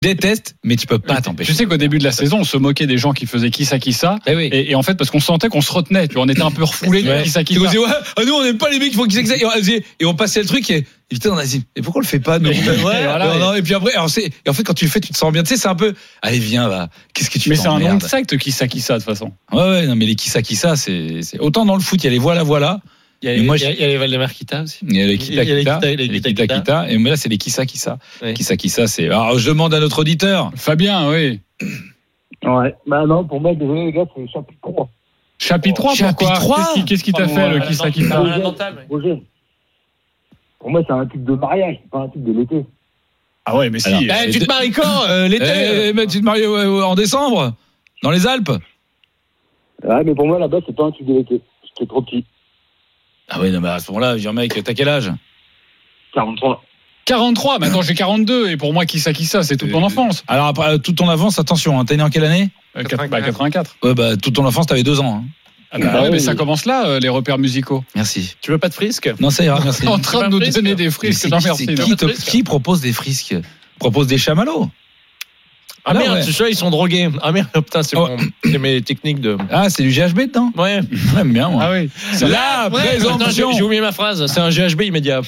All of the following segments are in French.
détestes, mais tu peux pas t'empêcher. Tu sais qu'au début de la saison, on se moquait des gens qui faisaient qui ça. Oui. Et en fait, parce qu'on sentait qu'on se retenait, on était un peu refoulés de qui ça. On disait, nous, on n'aime pas les mecs qui font qui ça. Et on passait le truc et putain, on a dit, et pourquoi on le fait pas, nous? Et puis après, et en fait, quand tu le fais, tu te sens bien. Tu sais, c'est un peu, allez, viens, là. Qu'est-ce que tu Mais c'est un nom de secte, qui ça, de toute façon. Ouais, non, mais les qui ça, c'est autant dans le foot, il y a les voilà. Il y a les Valdemar Kita aussi. Il y a les Kita. Et mais là, c'est les qui ça. Oui. Qui ça, c'est. Alors, je demande à notre auditeur. Fabien, oui. Ouais. Bah non, pour moi, désolé les gars, c'est chapitre 3. Chapitre 3, pourquoi? Chapitre 3. Qu'est-ce qui t'a fait, le qui ça? Roger. Pour moi, c'est un truc de mariage, c'est pas un truc de l'été. Ah ouais, mais si. Alors, tu te maries quand l'été? Mais tu te maries en décembre, dans les Alpes. Ouais, mais pour moi, là-bas, c'est pas un truc de l'été. J'étais trop petit. Ah oui, non, mais à ce moment-là, je veux dire, mec, t'as quel âge? 43. 43, maintenant j'ai 42, et pour moi, qui ça, c'est toute mon enfance. Alors, après, toute ton enfance, attention, hein, t'es né en quelle année? 84. Ouais, toute ton enfance, t'avais 2 ans. Hein. Ah bah ouais, mais ça commence là, les repères musicaux. Merci. Tu veux pas de frisques? Non, ça ira, merci. En train de nous donner des frisques. Non, merci. Qui propose des frisques? Propose des chamallows? Ah merde, ouais. Ils sont drogués. Ah merde, putain, c'est mes techniques de. Ah, c'est du GHB dedans? Ouais. J'aime bien, moi. Ah oui. La présomption. J'ai oublié ma phrase. C'est un GHB immédiat.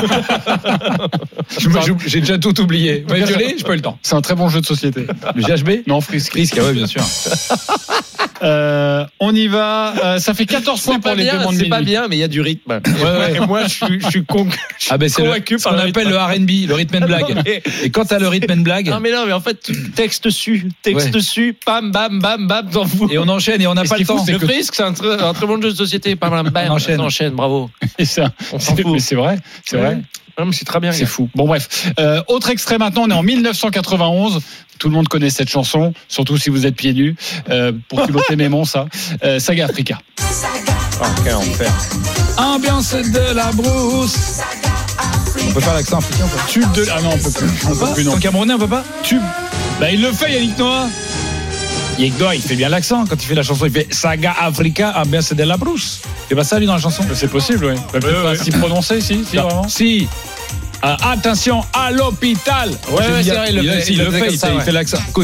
J'ai déjà tout oublié. Vous voulez, je peux le temps. C'est un très bon jeu de société. Le GHB? Non, frisque. Frisque, ouais, bien sûr. On y va. Ça fait 14 points pour les demandes. C'est pas bien, mais il y a du rythme. Ouais. Et moi, je suis convaincu par ce qu'on appelle le R&B, le rhythm and blague. Et quand t'as le rhythm and blague. Non, mais en fait, texte dessus, bam, bam, bam, bam, t'en fous. Et on enchaîne et on n'a pas le temps. Le frisque, c'est un très bon jeu de société. Bam, bam, on enchaîne, bravo. Et ça, on s'en fout. Mais c'est vrai. Non, c'est très bien. C'est fou. Bon, bref. Autre extrait maintenant, on est en 1991. Tout le monde connaît cette chanson, surtout si vous êtes pieds nus. Pour piloter Mémon, ça. Saga Africa. Quel enfer. Ambiance de la brousse. On peut faire l'accent africain, quoi. Tube de. Ah non, on peut plus. On peut plus, non. En camerounais, on peut pas? Tube. Bah, il le fait, Yannick Noah. Yannick Noah, il fait bien l'accent. Quand il fait la chanson, il fait Saga Africa, ambiance de la brousse. C'est pas ça, lui, dans la chanson? C'est possible, oui. Pas si prononcé, si, vraiment. Si. Attention à l'hôpital. Ouais, c'est vrai, il le fait, il fait l'accent. Écoute.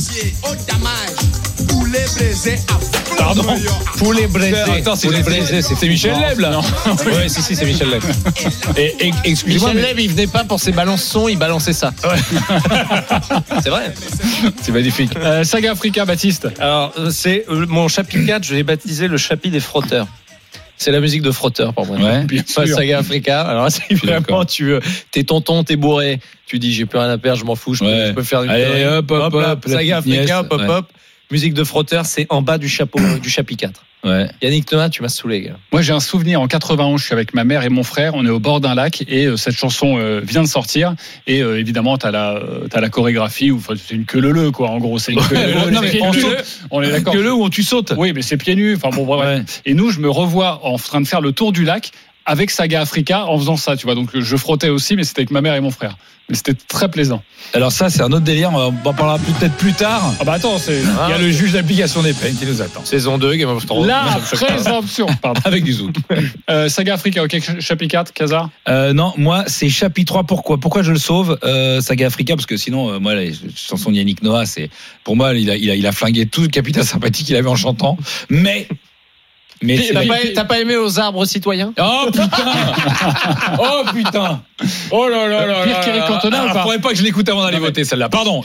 Pardon. Poulet braisé. Attends, c'est Michel Leb, là. Oui, c'est Michel Leb. Et excuse-moi. Michel Leb, il venait pas pour ses balances son, il balançait ça. Ouais. C'est vrai. C'est magnifique. Saga Africa, Baptiste. Alors, c'est mon chapitre 4, je l'ai baptisé le chapitre des frotteurs. C'est la musique de frotteur pour moi. Ouais, bien sûr. Saga Africa. Alors, c'est évidemment, t'es tonton, t'es bourré. Tu dis, j'ai plus rien à perdre, je m'en fous, je peux faire une. Allez, hop. Saga Africa, hop. Musique de frotteur, c'est en bas du chapeau, du chapitre 4. Ouais. Yannick Noah, tu m'as saoulé, gars. Moi, j'ai un souvenir en 91, je suis avec ma mère et mon frère, on est au bord d'un lac et cette chanson vient de sortir et évidemment t'as la chorégraphie où c'est une queue-leu quoi. En gros, c'est une queue-leu. Non, mais on est d'accord. Queue-leu où tu sautes. Oui, mais c'est pieds nus. Enfin bon, bref. Ouais. Et nous, je me revois en train de faire le tour du lac avec Saga Africa en faisant ça, tu vois. Donc je frottais aussi, mais c'était avec ma mère et mon frère. Mais c'était très plaisant. Alors ça, c'est un autre délire. On en parlera peut-être plus tard. Ah bah attends, il y a le juge d'application des peines qui nous attend. Saison 2, Game of Thrones. La présomption. Pardon. Avec du zouk. Saga Africa, ok. Chapitre 4, Casa. Non, moi, c'est chapitre 3. Pourquoi je le sauve, Saga Africa? Parce que sinon, moi, la chanson de Yannick Noah, c'est, pour moi, il a flingué tout le capital sympathique qu'il avait en chantant. Mais t'as pas aimé Aux arbres citoyens? Oh putain. Oh là là là. Pire qu'Éric Cantona. Je pourrais pas que je l'écoute avant d'aller voter celle-là. Pardon.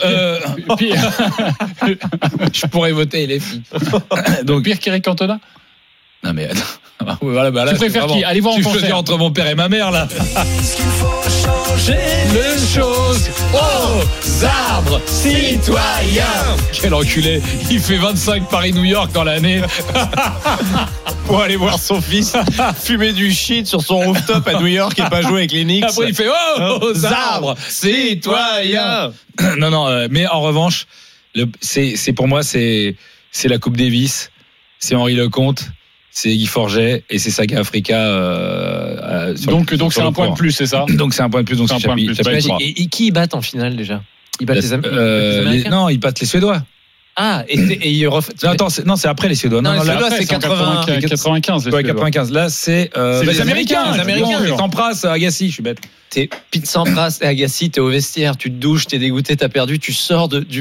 Je pourrais voter les filles. Donc pire qu'Éric Cantona. Non mais attends. Voilà, bah là, tu préfères qui? Allez voir en concert. Tu choisis entre mon père et ma mère là. Les choses aux arbres citoyens. Quel enculé. Il fait 25 Paris-New York dans l'année pour aller voir son fils fumer du shit sur son rooftop à New York et pas jouer avec les Knicks. Après il fait aux arbres citoyens. Non, mais en revanche, c'est pour moi c'est la Coupe Davis, c'est Henri Lecomte, c'est Guy Forget et c'est Saga Africa. Donc c'est un point de plus, c'est ça? Donc c'est un point de plus. Donc c'est chapitre. Et qui ils battent en finale déjà? Ils battent les Américains? Non, ils battent les Suédois. Ah, et il refait. Non, attends, c'est après les Suédois. Non, les Suédois, Après, c'est 95. 95. Ouais, 95. Là, c'est les Américains. Les Américains. Bien sûr. Sampras, Agassi, je suis bête. T'es Pete Sampras et Agassi, t'es au vestiaire, tu te douches, t'es dégoûté, t'as perdu, tu sors du